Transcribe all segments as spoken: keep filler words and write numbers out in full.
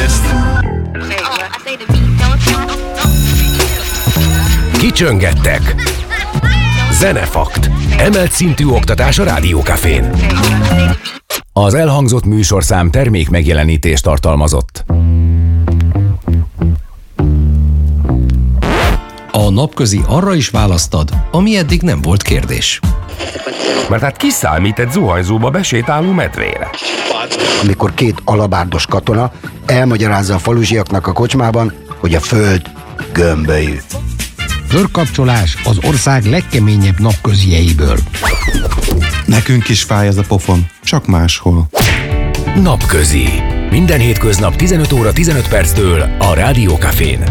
Podcast. Kicsöngettek. Zenefakt. Emelt szintű oktatás a Rádiókafén. Az elhangzott műsorszám termék megjelenítést tartalmazott. A napközi arra is választad, ami eddig nem volt kérdés. Mert hát ki számít egy zuhanyzóba besétáló medvére? Amikor két alabárdos katona elmagyarázza a falusiaknak a kocsmában, hogy a föld gömbölyű. Körkapcsolás az ország legkeményebb napközieiből. Nekünk is fáj ez a pofon, csak máshol. Napközi. Minden hétköznap tizenöt óra tizenöt perctől a Rádiókafén.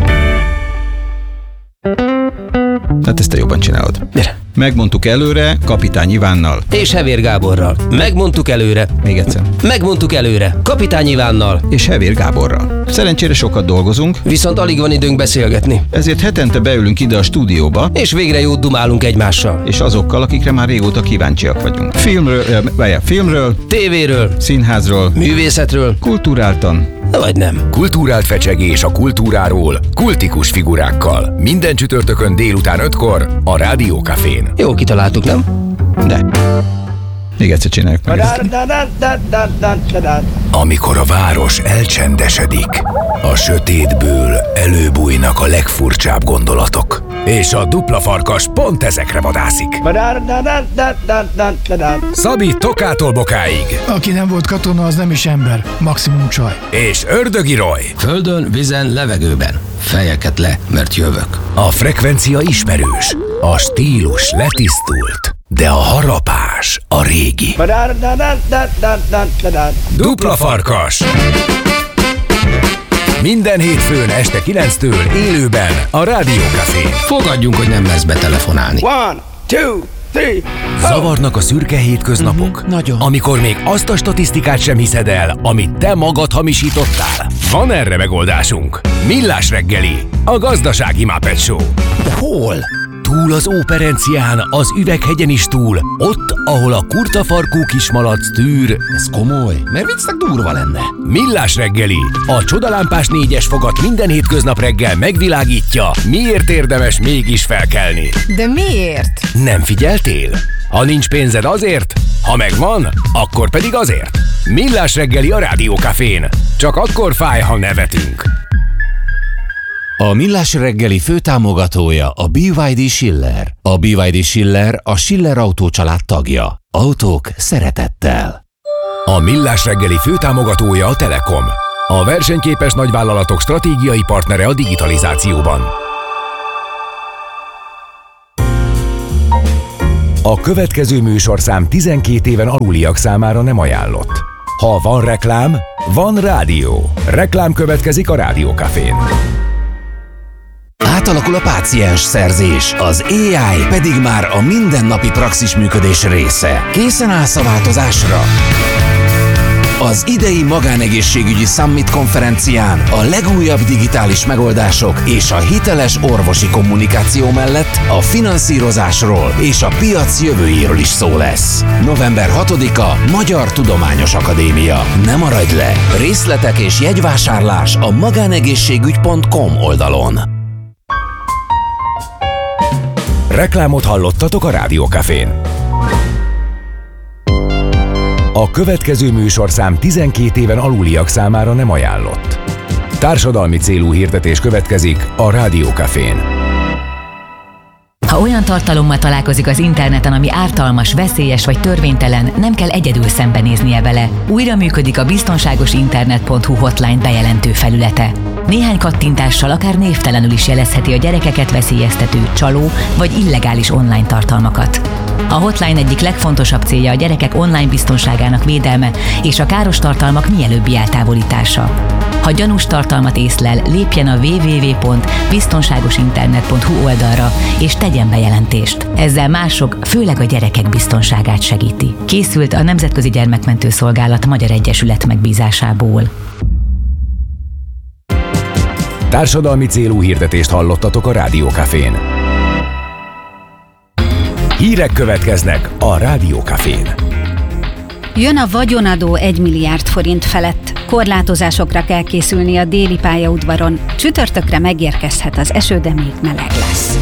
Tehát ezt te jobban csinálod. Gyere. Megmondtuk előre Kapitány Ivánnal. És Hevér Gáborral. Megmondtuk előre. Még egyszer. Megmondtuk előre Kapitány Ivánnal. És Hevér Gáborral. Szerencsére sokat dolgozunk. Viszont alig van időnk beszélgetni. Ezért hetente beülünk ide a stúdióba. És végre jót dumálunk egymással. És azokkal, akikre már régóta kíváncsiak vagyunk. Filmről, vagy a filmről, tévéről, színházról, művészetről, kulturáltan, vagy nem. Kulturált fecsegés a kultúráról, kultikus figurákkal. Minden csütörtökön délután ötkor a Rádiókafén. Jó kitaláltuk, nem? De. Még egyszer csináljuk meg ezt. Amikor a város elcsendesedik, a sötétből előbújnak a legfurcsább gondolatok. És a dupla farkas pont ezekre vadászik. Szabi Tokától Bokáig. Aki nem volt katona, az nem is ember, maximum csaj. És Ördögi Roy. Földön, vizen, levegőben. Fejeket le, mert jövök. A frekvencia ismerős, a stílus letisztult, de a harapás a régi. Dupla farkas. Minden hétfőn este kilenctől élőben a Rádiókafén. Fogadjunk, hogy nem lesz betelefonálni. One, two, three, Zavarnak a szürke hétköznapok? Uh-huh, nagyon. Amikor még azt a statisztikát sem hiszed el, amit te magad hamisítottál? Van erre megoldásunk. Millás reggeli, a gazdasági Muppet Show. De hol? Túl az Óperencián, az Üveghegyen is túl, ott, ahol a kurtafarkú kismalac tűr. Ez komoly, mert viccnek durva lenne. Millás reggeli, a csodalámpás négyes fogat minden hétköznap reggel megvilágítja, miért érdemes mégis felkelni. De miért? Nem figyeltél? Ha nincs pénzed azért, ha megvan, akkor pedig azért. Millás reggeli a Rádiókafén. Csak akkor fáj, ha nevetünk. A Millás reggeli főtámogatója a bé vé dé Schiller. A bé vé dé Schiller a Schiller Autó család tagja. Autók szeretettel. A Millás reggeli főtámogatója a Telekom. A versenyképes nagyvállalatok stratégiai partnere a digitalizációban. A következő műsorszám tizenkét éven aluliak számára nem ajánlott. Ha van reklám, van rádió. Reklám következik a Rádiókafén. Átalakul a páciens szerzés, az á i pedig már a mindennapi praxis működés része. Készen állsz a változásra? Az idei magánegészségügyi Summit konferencián a legújabb digitális megoldások és a hiteles orvosi kommunikáció mellett a finanszírozásról és a piac jövőjéről is szó lesz. november hatodika Magyar Tudományos Akadémia. Ne maradj le! Részletek és jegyvásárlás a magánegészségügy pont com oldalon. Reklámot hallottatok a Rádiókafén. A következő műsorszám tizenkét éven aluliak számára nem ajánlott. Társadalmi célú hirdetés következik a Rádiókafén. Ha olyan tartalommal találkozik az interneten, ami ártalmas, veszélyes vagy törvénytelen, nem kell egyedül szembenéznie vele. Újra működik a biztonságosinternet pont hu hotline bejelentő felülete. Néhány kattintással akár névtelenül is jelezheti a gyerekeket veszélyeztető, csaló vagy illegális online tartalmakat. A hotline egyik legfontosabb célja a gyerekek online biztonságának védelme és a káros tartalmak mielőbbi eltávolítása. Ha gyanús tartalmat észlel, lépjen a double-u double-u double-u pont biztonságosinternet pont hu oldalra és tegyen bejelentést. Ezzel mások, főleg a gyerekek biztonságát segíti. Készült a Nemzetközi Gyermekmentő Szolgálat Magyar Egyesület megbízásából. Társadalmi célú hirdetést hallottatok a Rádiókafén. Hírek következnek a Rádiókafén. Jön a vagyonadó egy milliárd forint felett. Korlátozásokra kell készülni a déli pályaudvaron. Csütörtökre megérkezhet az eső, de még meleg lesz.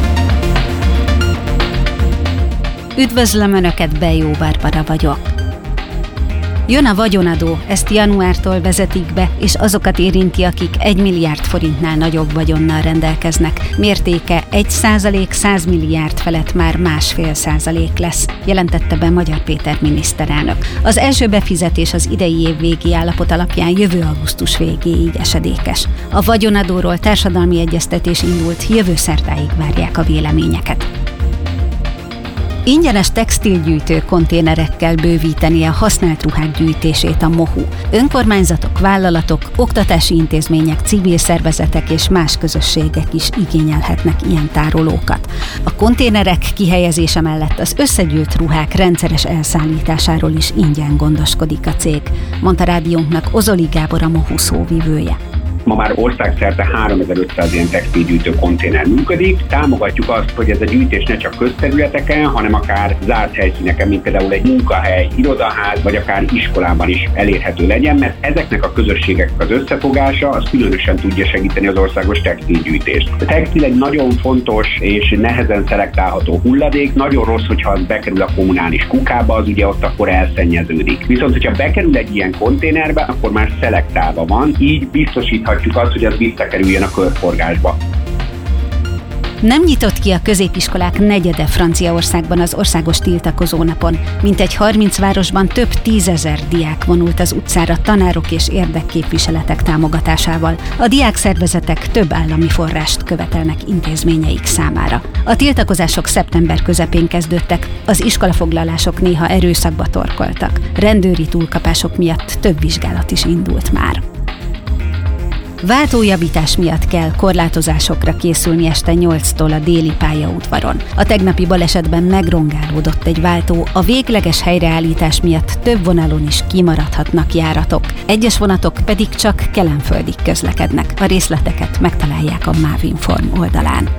Üdvözlöm Önöket, Bejó Barbara vagyok. Jön a vagyonadó, ezt januártól vezetik be, és azokat érinti, akik egy milliárd forintnál nagyobb vagyonnal rendelkeznek. Mértéke egy százalék, száz milliárd felett már másfél százalék lesz, jelentette be Magyar Péter miniszterelnök. Az első befizetés az idei év végi állapot alapján jövő augusztus végéig esedékes. A vagyonadóról társadalmi egyeztetés indult, jövő szerdáig várják a véleményeket. Ingyenes textilgyűjtő konténerekkel bővíteni a használt ruhák gyűjtését a MOHU. Önkormányzatok, vállalatok, oktatási intézmények, civil szervezetek és más közösségek is igényelhetnek ilyen tárolókat. A konténerek kihelyezése mellett az összegyűjt ruhák rendszeres elszállításáról is ingyen gondoskodik a cég, mondta rádiónknak Ozoli Gábor, a MOHU szóvivője. Ma már országszerte háromezer-ötszáz ilyen textilgyűjtő konténer működik. Támogatjuk azt, hogy ez a gyűjtés ne csak közterületeken, hanem akár zárt helyszíneken, mint például egy munkahely, irodaház, vagy akár iskolában is elérhető legyen, mert ezeknek a közösségeknek az összefogása az különösen tudja segíteni az országos textilgyűjtést. A textil egy nagyon fontos és nehezen szelektálható hulladék. Nagyon rossz, hogyha az bekerül a kommunális kukába, az ugye ott akkor elszennyeződik. Viszont, hogyha bekerül egy ilyen konténerbe, akkor már szelektálva van, így biztosíthatjuk azt, hogy az visszakerüljön a körforgásba. Nem nyitott ki a középiskolák negyede Franciaországban az országos tiltakozó napon. Mintegy harminc városban több tízezer diák vonult az utcára tanárok és érdekképviseletek támogatásával. A diákszervezetek több állami forrást követelnek intézményeik számára. A tiltakozások szeptember közepén kezdődtek, az iskolafoglalások néha erőszakba torkoltak. Rendőri túlkapások miatt több vizsgálat is indult már. Váltójavítás miatt kell korlátozásokra készülni este nyolctól a déli pályaudvaron. A tegnapi balesetben megrongálódott egy váltó, a végleges helyreállítás miatt több vonalon is kimaradhatnak járatok. Egyes vonatok pedig csak Kelenföldig közlekednek. A részleteket megtalálják a Mávinform oldalán.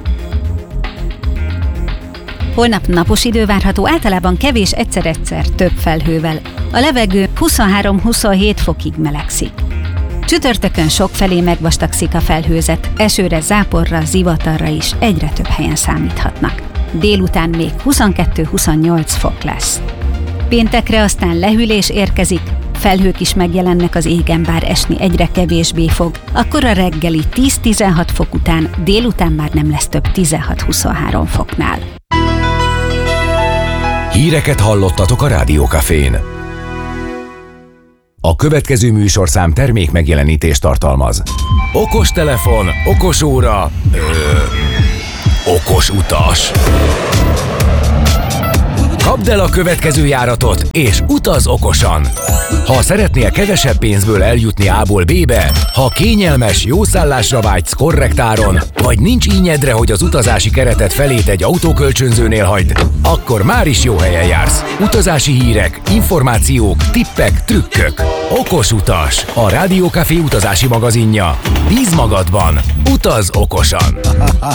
Holnap napos idő várható, általában kevés, egyszer-egyszer több felhővel. A levegő huszonhárom-huszonhét fokig melegszik. Csütörtökön sokfelé megvastagszik a felhőzet, esőre, záporra, zivatarra is egyre több helyen számíthatnak. Délután még huszonkettő-huszonnyolc fok lesz. Péntekre aztán lehűlés érkezik, felhők is megjelennek az égen, bár esni egyre kevésbé fog. Akkor a reggeli tíz-tizenhat fok után délután már nem lesz több tizenhat-huszonhárom foknál. Híreket hallottatok a Rádiókafén. A következő műsorszám termék megjelenítést tartalmaz. Okos telefon, okos óra, ö, okos utas. Kapd el a következő járatot, és utaz okosan! Ha szeretnél kevesebb pénzből eljutni A-ból B-be, ha kényelmes, jó szállásra vágysz korrekt áron, vagy nincs ínyedre, hogy az utazási keretet felét egy autókölcsönzőnél hagyd, akkor már is jó helyen jársz. Utazási hírek, információk, tippek, trükkök. Okos utas, a Rádiókafé utazási magazinja. Bíz magadban, utaz okosan!